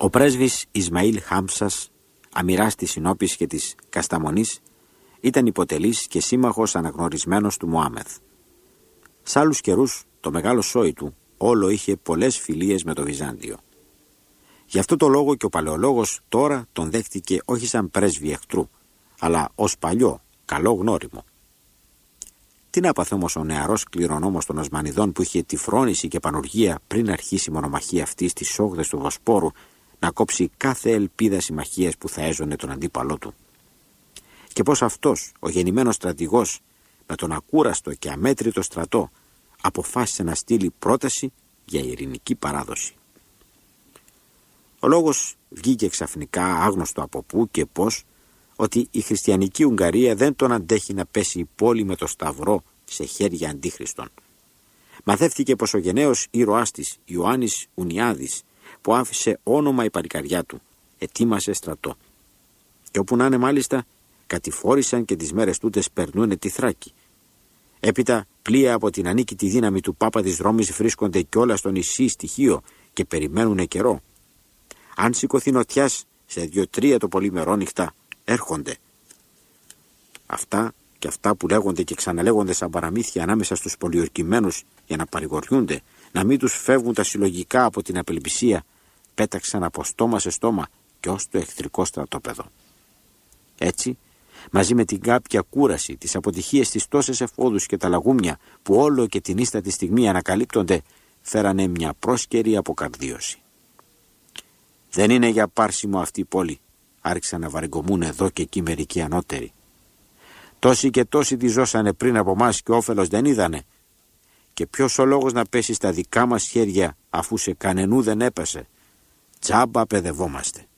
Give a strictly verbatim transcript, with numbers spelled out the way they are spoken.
Ο πρέσβης Ισμαήλ Χάμσας, αμοιράς της Συνόπης και της Κασταμονής, ήταν υποτελής και σύμμαχος αναγνωρισμένος του Μωάμεθ. Σ' άλλους καιρούς, το μεγάλο σόι του όλο είχε πολλές φιλίες με το Βυζάντιο. Γι' αυτό το λόγο και ο παλαιολόγος τώρα τον δέχτηκε όχι σαν πρέσβη εχθρού, αλλά ως παλιό, καλό γνώριμο. Τι να παθε όμως ο νεαρός κληρονόμος των Οσμανιδών που είχε τη φρόνηση και πανουργία πριν αρχίσει η μονομαχία αυτή στις όχθες του Βοσπόρου να κόψει κάθε ελπίδα συμμαχίας που θα έζωνε τον αντίπαλό του. Και πως αυτός, ο γεννημένος στρατηγός, με τον ακούραστο και αμέτρητο στρατό, αποφάσισε να στείλει πρόταση για ειρηνική παράδοση. Ο λόγος βγήκε ξαφνικά, άγνωστο από πού και πώς, ότι η χριστιανική Ουγγαρία δεν τον αντέχει να πέσει η πόλη με το σταυρό σε χέρια αντίχριστων. Μαθεύτηκε πως ο γενναίος ήρωάς της, Ιωάννης Ουνιάδης, που άφησε όνομα η παλικαριά του, ετοίμασε στρατό. Και όπου να είναι μάλιστα, κατηφόρησαν και τις μέρες τούτες περνούνε τη Θράκη. Έπειτα πλοία από την ανίκητη δύναμη του Πάπα της Ρώμης βρίσκονται κιόλα στο νησί στοιχείο και περιμένουνε καιρό. Αν σηκωθεί νοτιάς, σε δύο-τρία το πολύ μερόνυχτα έρχονται. Αυτά και αυτά που λέγονται και ξαναλέγονται σαν παραμύθια ανάμεσα στους πολιορκημένους για να παρηγοριούνται, να μην τους φεύγουν τα συλλογικά από την απελπισία, πέταξαν από στόμα σε στόμα και ως το εχθρικό στρατόπεδο. Έτσι, μαζί με την κάποια κούραση, τις αποτυχίες της τόσες εφόδους και τα λαγούμια που όλο και την ίστατη στιγμή ανακαλύπτονται, φέρανε μια πρόσκαιρη αποκαρδίωση. Δεν είναι για πάρσιμο αυτή η πόλη, άρχισαν να βαριγκομούν εδώ και εκεί μερικοί ανώτεροι. Τόσοι και τόσοι τη ζώσανε πριν από μας και όφελος δεν είδανε. Και ποιος ο λόγος να πέσει στα δικά μας χέρια αφού σε κανενού δεν έπεσε. Τζάμπα παιδευόμαστε.